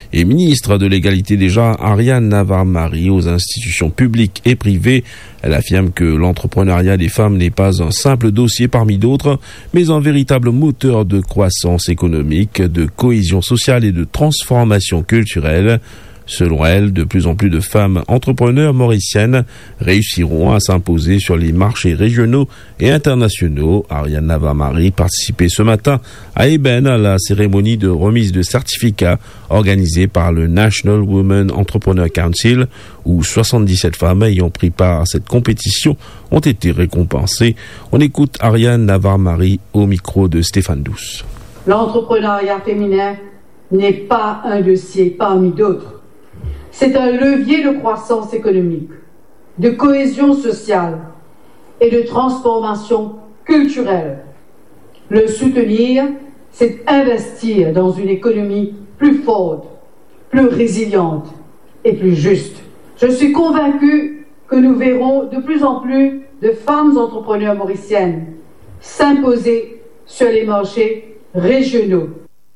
et ministre de l'égalité des genres, Ariane Navarre-Marie, aux institutions publiques et privées. Elle affirme que l'entrepreneuriat des femmes n'est pas un simple dossier parmi d'autres, mais un véritable moteur de croissance économique, de cohésion sociale et de transformation culturelle. Selon elle, de plus en plus de femmes entrepreneurs mauriciennes réussiront à s'imposer sur les marchés régionaux et internationaux. Ariane Navarre-Marie participait ce matin à Eben à la cérémonie de remise de certificats organisée par le National Women Entrepreneur Council, où 77 femmes ayant pris part à cette compétition ont été récompensées. On écoute Ariane Navarre-Marie au micro de Stéphane Douce. L'entrepreneuriat féminin n'est pas un dossier parmi d'autres. C'est un levier de croissance économique, de cohésion sociale et de transformation culturelle. Le soutenir, c'est investir dans une économie plus forte, plus résiliente et plus juste. Je suis convaincue que nous verrons de plus en plus de femmes entrepreneurs mauriciennes s'imposer sur les marchés régionaux.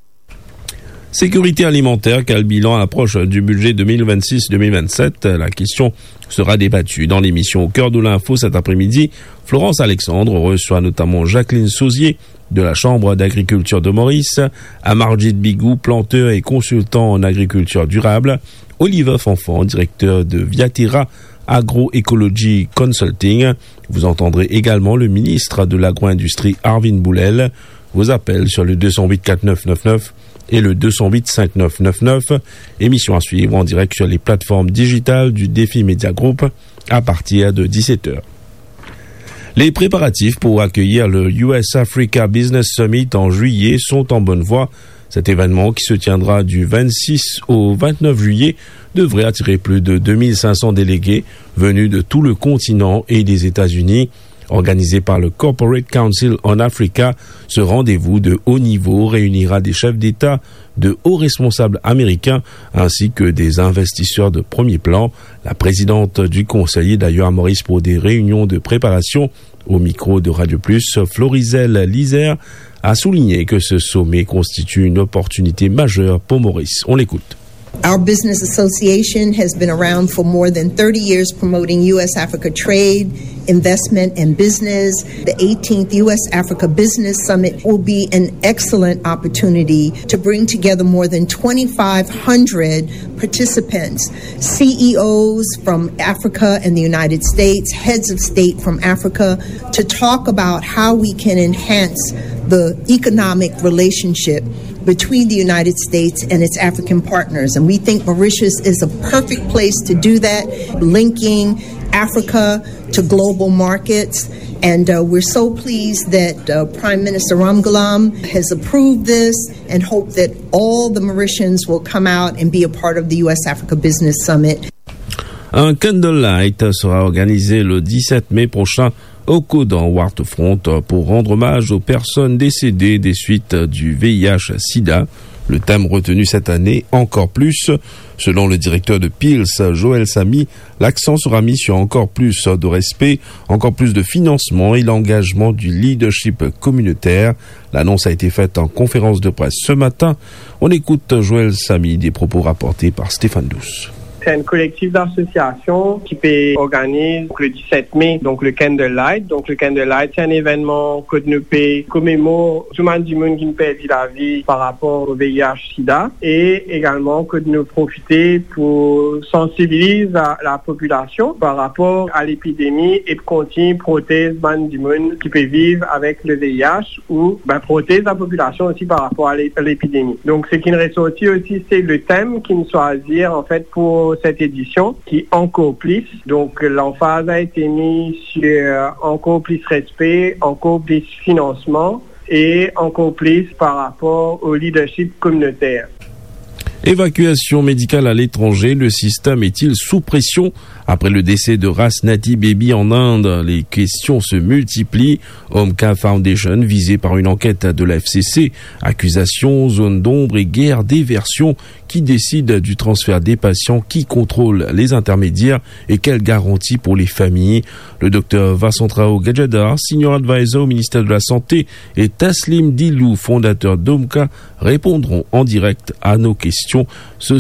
Sécurité alimentaire, quel bilan approche du budget 2026-2027? La question sera débattue dans l'émission Au cœur de l'info cet après-midi. Florence Alexandre reçoit notamment Jacqueline Sauzier de la Chambre d'agriculture de Maurice, Amarjid Bigou, planteur et consultant en agriculture durable, Oliver Fanfan, directeur de Viatera Agroecology Consulting. Vous entendrez également le ministre de l'Agro-Industrie Arvin Boulel. Vos appels sur le 208 4999 et le 208 5999. Émission à suivre en direct sur les plateformes digitales du Défi Media Group à partir de 17h. Les préparatifs pour accueillir le US Africa Business Summit en juillet sont en bonne voie. Cet événement, qui se tiendra du 26 au 29 juillet, devrait attirer plus de 2500 délégués venus de tout le continent et des États-Unis. Organisé par le Corporate Council on Africa, ce rendez-vous de haut niveau réunira des chefs d'État, de hauts responsables américains, ainsi que des investisseurs de premier plan. La présidente du conseil est d'ailleurs à Maurice pour des réunions de préparation. Au micro de Radio Plus, Florizelle Lisère a souligné que ce sommet constitue une opportunité majeure pour Maurice. On l'écoute. Our business association has been around for more than 30 years promoting U.S.-Africa trade, investment, and business. The 18th U.S.-Africa Business Summit will be an excellent opportunity to bring together more than 2,500 participants, CEOs from Africa and the United States, heads of state from Africa, to talk about how we can enhance the economic relationship between the United States and its African partners. And we think Mauritius is a perfect place to do that, linking Africa to global markets. And we're so pleased that Prime Minister Ramgoolam has approved this and hope that all the Mauritians will come out and be a part of the U.S.-Africa Business Summit. Un candlelight sera organisé le 17 mai prochain au Codan Waterfront pour rendre hommage aux personnes décédées des suites du VIH-Sida. Le thème retenu cette année, encore plus. Selon le directeur de Pils, Joël Samy, l'accent sera mis sur encore plus de respect, encore plus de financement et l'engagement du leadership communautaire. L'annonce a été faite en conférence de presse ce matin. On écoute Joël Samy, des propos rapportés par Stéphane Douce. C'est un collectif d'associations qui organise le 17 mai, donc le Candlelight. Donc le Candlelight, c'est un événement que nous commémore tout le monde qui nous perdit la vie par rapport au VIH-Sida et également que nous profiter pour sensibiliser la population par rapport à l'épidémie et continuer protéger du monde qui peut vivre avec le VIH ou protéger la population aussi par rapport à l'épidémie. Donc ce qui nous ressortit aussi, c'est le thème qui nous choisit en fait pour cette édition qui encore plus. Donc l'emphase a été mise sur encore plus respect, encore plus financement et encore plus par rapport au leadership communautaire. Évacuation médicale à l'étranger, le système est-il sous pression? Après le décès de Rasnati Baby en Inde, les questions se multiplient. Omka Foundation, visée par une enquête de la FCC, accusations, zones d'ombre et guerre des versions. Qui décide du transfert des patients? Qui contrôle les intermédiaires? Et quelle garantie pour les familles? Le docteur Vasantrao Gadjadar, senior advisor au ministère de la Santé, et Taslim Dilou, fondateur d'Omka, répondront en direct à nos questions. Ce